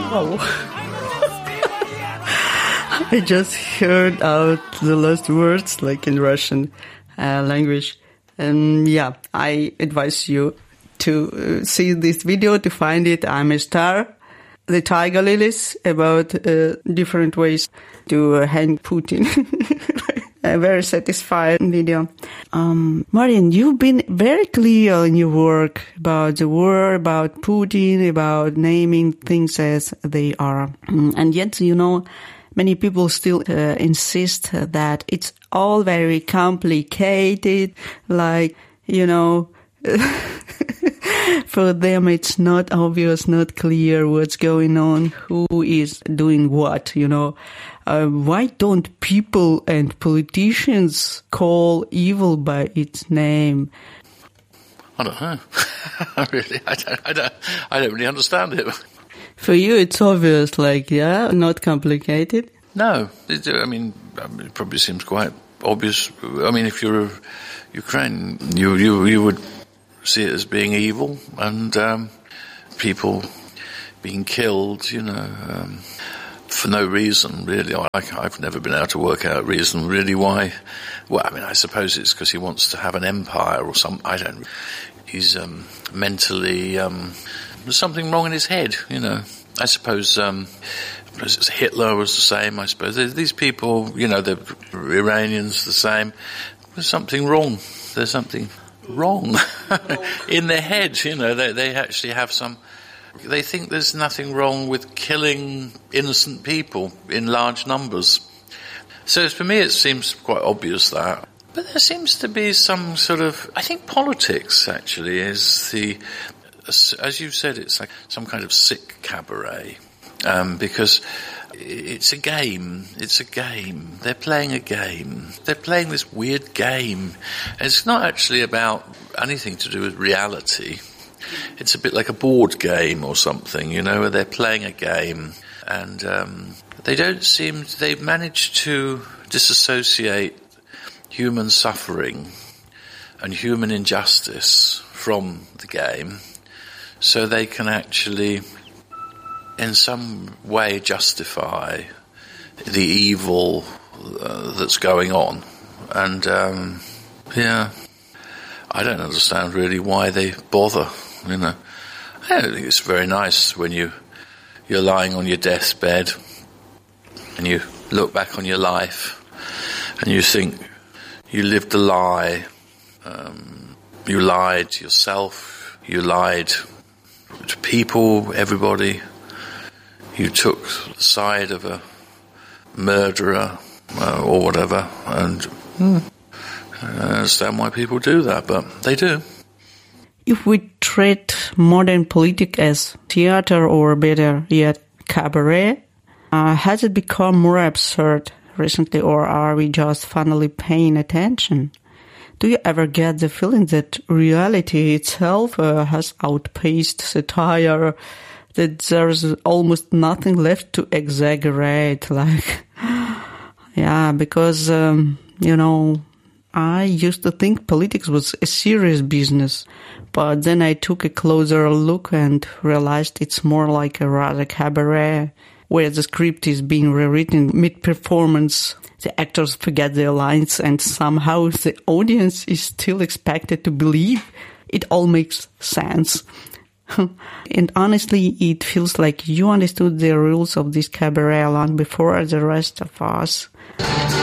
Oh. I just heard out the last words, like in Russian language. And yeah, I advise you to see this video, to find it. I'm a Star. The Tiger Lilies, about different ways to hang Putin. A very satisfying video. Marian, you've been very clear in your work about the war, about Putin, about naming things as they are. And yet, many people still insist that it's all very complicated, like, for them it's not obvious, not clear what's going on, who is doing what, Why don't people and politicians call evil by its name? I don't know. Really, I don't really understand it. For you, it's obvious, not complicated? No, it probably seems quite obvious. If you're Ukraine, you would see it as being evil and people being killed, for no reason, really. I've never been able to work out a reason, really, why. Well, I suppose it's because he wants to have an empire or something. I don't. He's mentally. There's something wrong in his head, I suppose. Hitler was the same. I suppose these people, the Iranians, the same. There's something wrong. There's something wrong in their head. They actually have some. They think there's nothing wrong with killing innocent people in large numbers. So for me it seems quite obvious that. But there seems to be some sort of, I think politics actually is as you said, it's like some kind of sick cabaret. Because it's a game. It's a game. They're playing a game. They're playing this weird game. And it's not actually about anything to do with reality. It's a bit like a board game or something, where they're playing a game. And they've managed to disassociate human suffering and human injustice from the game, so they can actually, in some way, justify the evil that's going on. And, I don't understand really why they bother, I don't think it's very nice when you're lying on your deathbed and you look back on your life and you think you lived a lie. You lied to yourself, you lied to people, everybody. You took the side of a murderer or whatever, and I don't understand why people do that, but they do. If we treat modern politics as theater, or better yet, cabaret, has it become more absurd recently, or are we just finally paying attention? Do you ever get the feeling that reality itself has outpaced satire, that there's almost nothing left to exaggerate? Because, I used to think politics was a serious business, but then I took a closer look and realized it's more like a rather cabaret, where the script is being rewritten mid-performance. The actors forget their lines, and somehow the audience is still expected to believe it all makes sense. And honestly, it feels like you understood the rules of this cabaret long before the rest of us.